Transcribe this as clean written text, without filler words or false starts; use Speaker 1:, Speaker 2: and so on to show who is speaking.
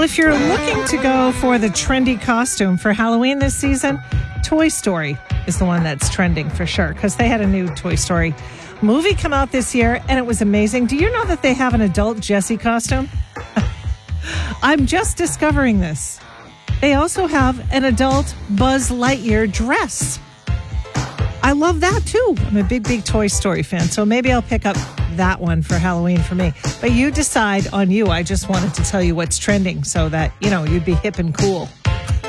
Speaker 1: if you're looking to go for the trendy costume for Halloween this season, Toy Story is the one that's trending for sure, because they had a new Toy Story movie come out this year, and it was amazing. Do you know that they have an adult Jessie costume? I'm just discovering this. They also have an adult Buzz Lightyear dress. I love that too. I'm a big Toy Story fan, so maybe I'll pick up that one for Halloween for me. But you decide on you. I just wanted to tell you what's trending so that, you'd be hip and cool.